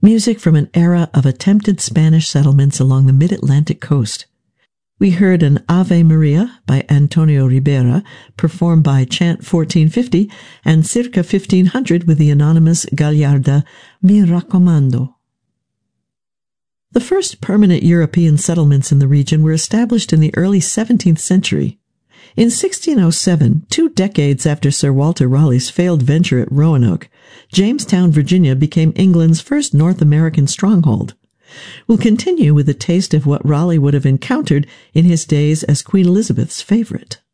music from an era of attempted Spanish settlements along the mid-Atlantic coast. We heard an Ave Maria by Antonio Ribera, performed by Chant 1450 and Circa 1500 with the anonymous Gallarda, Mi Raccomando. The first permanent European settlements in the region were established in the early 17th century. In 1607, 2 decades after Sir Walter Raleigh's failed venture at Roanoke, Jamestown, Virginia became England's first North American stronghold. We'll continue with a taste of what Raleigh would have encountered in his days as Queen Elizabeth's favorite.